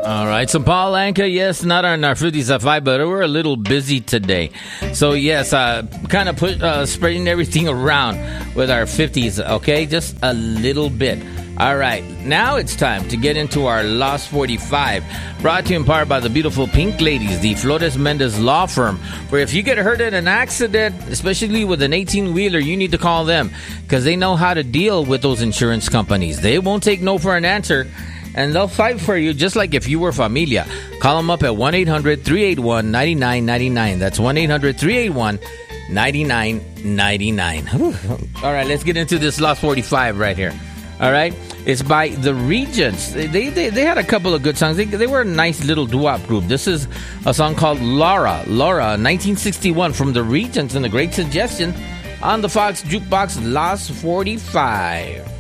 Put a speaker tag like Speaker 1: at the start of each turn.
Speaker 1: All right, so Paul Anka, yes, not on our 50s at 5, but we're a little busy today. So, yes, kind of spreading everything around with our 50s, okay? Just a little bit. All right, now it's time to get into our Lost 45, brought to you in part by the beautiful Pink Ladies, the Flores Mendez Law Firm, where if you get hurt in an accident, especially with an 18-wheeler, you need to call them because they know how to deal with those insurance companies. They won't take no for an answer, and they'll fight for you just like if you were familia. Call them up at 1-800-381-9999. That's 1-800-381-9999. All right, let's get into this Lost 45 right here. All right, it's by The Regents. They had a couple of good songs. They were a nice little doo-wop group. This is a song called Laura, 1961 from The Regents, and a great suggestion on the Fox Jukebox Lost 45.